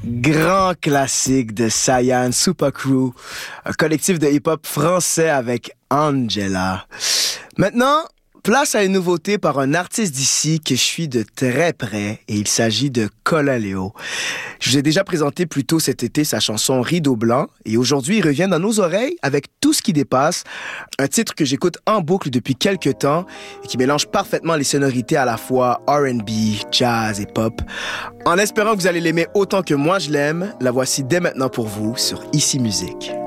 Grand classique de Cyan Super Crew, un collectif de hip-hop français avec Angela. Maintenant, place à une nouveauté par un artiste d'ici que je suis de très près et il s'agit de Colaleo. Je vous ai déjà présenté plus tôt cet été sa chanson Rideau Blanc et aujourd'hui il revient dans nos oreilles avec Tout ce qui dépasse, un titre que j'écoute en boucle depuis quelques temps et qui mélange parfaitement les sonorités à la fois R&B, jazz et pop. En espérant que vous allez l'aimer autant que moi je l'aime, la voici dès maintenant pour vous sur Ici Musique.